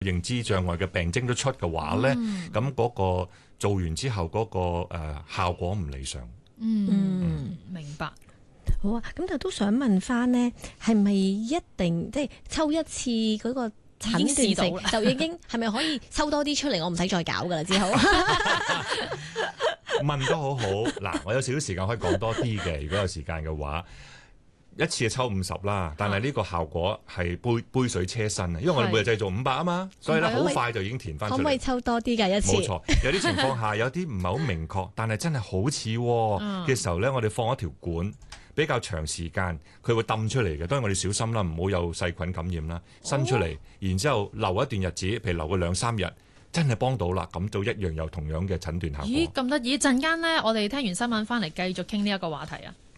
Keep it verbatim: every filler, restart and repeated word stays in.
認知障礙嘅病徵都出嘅話咧，咁嗰、嗯、個做完之後嗰、那個、呃、效果唔理想。 嗯， 嗯明白。 好啊，咁就都想問翻呢，係咪一定即係抽一次嗰個診斷症就已經係咪可以抽多啲出嚟？我唔使再搞噶啦，之後問得好好。嗱，我有少少時間可以講多啲嘅，如果有時間嘅話。一次就抽五十啦，但係呢個效果係杯杯水車薪啊！因為我哋每日製造五百啊嘛，所以咧好快就已經填翻出嚟。 可唔可以抽多啲㗎一次？ 冇錯，有啲情況下有啲唔係好明確，但係真係好似嘅時候咧，我哋放一條管比較長時間，佢會抌出嚟嘅。當然我哋小心啦，唔好有細菌感染啦。伸出嚟，然之後留一段日子，譬如留個兩三日，真係幫到啦，咁就一樣有同樣嘅診斷效果。 咦，咁得意！陣間咧，我哋聽完新聞翻嚟繼續傾呢一個話題啊！